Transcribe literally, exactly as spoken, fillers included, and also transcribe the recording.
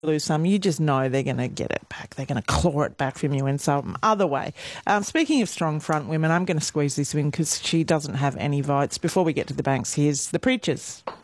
lose some, you just know they're going to get it back. They're going to claw it back from you in some other way. Um, speaking of strong front women, I'm going to squeeze this in because she doesn't have any votes. Before we get to the banks, here's the Preachers.